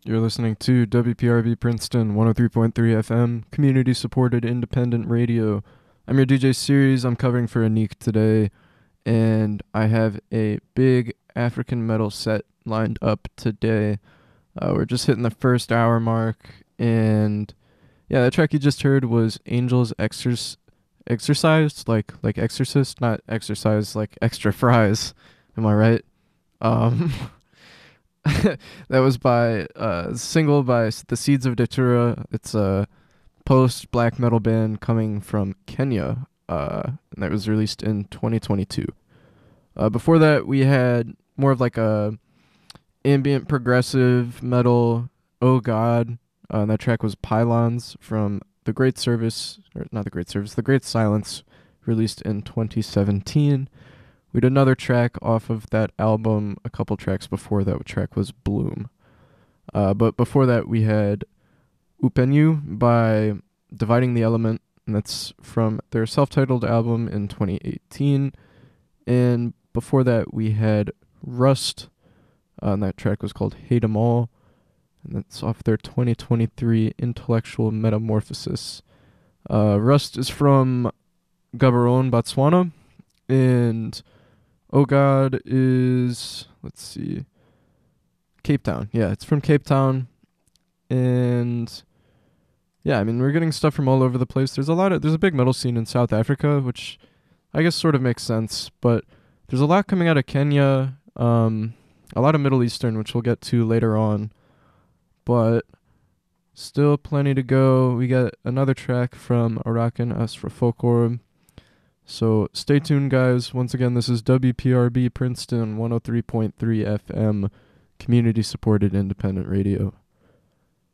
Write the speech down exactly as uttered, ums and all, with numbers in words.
You're listening to W P R V Princeton one oh three point three F M, community supported independent radio. I'm your D J Series. I'm covering for Anik today, and I have a big African metal set lined up today. Uh, we're just hitting the first hour mark, and yeah, that track you just heard was Angels Exorc- Exercise, like like Exorcist, not exercise like extra fries. Am I right? Um. That was by a uh, single by The Seeds of Datura. It's a post black metal band coming from Kenya, uh, and that was released in twenty twenty-two. Uh, before that, we had more of like a ambient progressive metal. Oh God, uh, and that track was Pylons from The Great Service, or not The Great Service, The Great Silence, released in twenty seventeen. We had another track off of that album a couple tracks before that track was Bloom. Uh, but before that, we had Upenyu by Dividing the Element, and that's from their self-titled album in twenty eighteen. And before that, we had Rust, uh, and that track was called Hate 'Em All, and that's off their twenty twenty-three Intellectual Metamorphosis. Uh, Rust is from Gaborone, Botswana, and Oh God is, let's see, Cape Town. Yeah, it's from Cape Town. And yeah, I mean, we're getting stuff from all over the place. There's a lot of, there's a big metal scene in South Africa, which I guess sort of makes sense. But there's a lot coming out of Kenya, um, a lot of Middle Eastern, which we'll get to later on. But still plenty to go. We got another track from Arakan Asrafokor. So stay tuned, guys. Once again, this is W P R B Princeton one oh three point three F M, community-supported independent radio.